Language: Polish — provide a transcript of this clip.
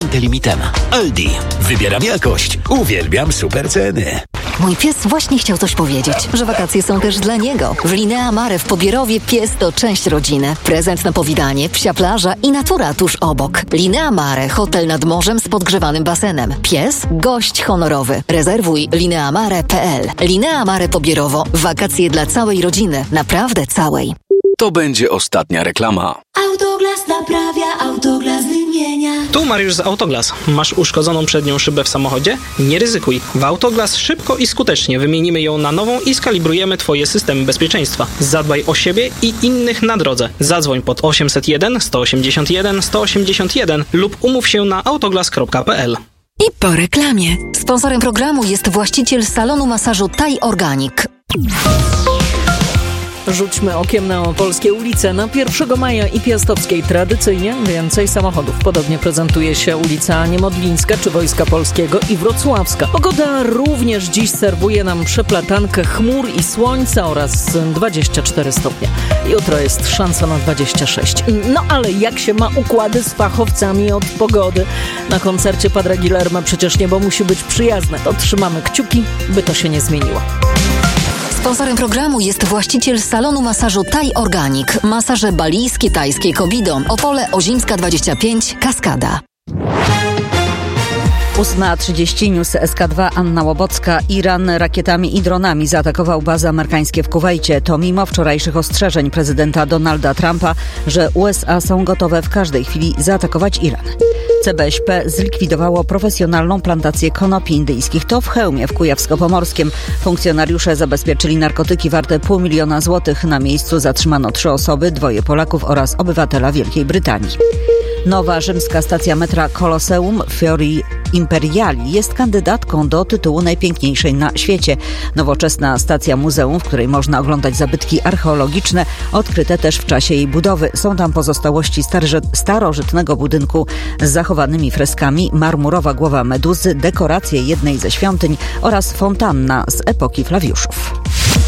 antylimitem. Aldi. Wybieram jakość. Uwielbiam super ceny. Mój pies właśnie chciał coś powiedzieć, że wakacje są też dla niego. W Linea Mare w Pobierowie pies to część rodziny. Prezent na powitanie, psia plaża i natura tuż obok. Linea Mare, hotel nad morzem z podgrzewanym basenem. Pies, gość honorowy. Rezerwuj lineamare.pl. Linea Mare Pobierowo. Wakacje dla całej rodziny. Naprawdę całej. To będzie ostatnia reklama. Autoglas naprawia, Autoglas wymienia. Tu Mariusz z Autoglas. Masz uszkodzoną przednią szybę w samochodzie? Nie ryzykuj. W Autoglas szybko i skutecznie wymienimy ją na nową i skalibrujemy Twoje systemy bezpieczeństwa. Zadbaj o siebie i innych na drodze. Zadzwoń pod 801 181 181 lub umów się na autoglas.pl. I po reklamie. Sponsorem programu jest właściciel salonu masażu Thai Organic. Rzućmy okiem na polskie ulice. Na 1 maja i Piastowskiej tradycyjnie więcej samochodów. Podobnie prezentuje się ulica Niemodlińska czy Wojska Polskiego i Wrocławska. Pogoda również dziś serwuje nam przeplatankę chmur i słońca oraz 24 stopnie. Jutro jest szansa na 26. No ale jak się ma układy z fachowcami od pogody? Na koncercie Padre Guillermo przecież niebo musi być przyjazne. To trzymamy kciuki, by to się nie zmieniło. Sponsorem programu jest właściciel salonu masażu Thai Organic. Masaże balijskie, tajskie, Kobido. Opole, Ozimska 25, Kaskada. 8:30 News SK2. Anna Łobocka. Iran rakietami i dronami zaatakował bazy amerykańskie w Kuwejcie. To mimo wczorajszych ostrzeżeń prezydenta Donalda Trumpa, że USA są gotowe w każdej chwili zaatakować Iran. CBŚP zlikwidowało profesjonalną plantację konopi indyjskich. To w Chełmie w Kujawsko-Pomorskiem. Funkcjonariusze zabezpieczyli narkotyki warte $500 000 złotych. Na miejscu zatrzymano 3 osoby, 2 Polaków oraz obywatela Wielkiej Brytanii. Nowa rzymska stacja metra Colosseum Fiori Imperiali jest kandydatką do tytułu najpiękniejszej na świecie. Nowoczesna stacja muzeum, w której można oglądać zabytki archeologiczne, odkryte też w czasie jej budowy. Są tam pozostałości starożytnego budynku z zachowanymi freskami, marmurowa głowa meduzy, dekoracje jednej ze świątyń oraz fontanna z epoki Flawiuszów.